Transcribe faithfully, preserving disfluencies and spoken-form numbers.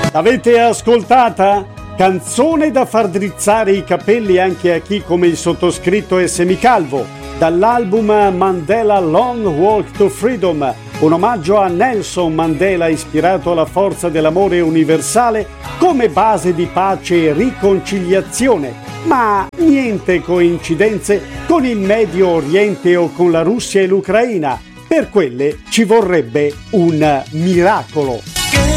L'avete ascoltata? Canzone da far drizzare i capelli anche a chi come il sottoscritto è semicalvo, dall'album Mandela Long Walk to Freedom, un omaggio a Nelson Mandela ispirato alla forza dell'amore universale come base di pace e riconciliazione, ma niente coincidenze con il Medio Oriente o con la Russia e l'Ucraina. Per quelle ci vorrebbe un miracolo.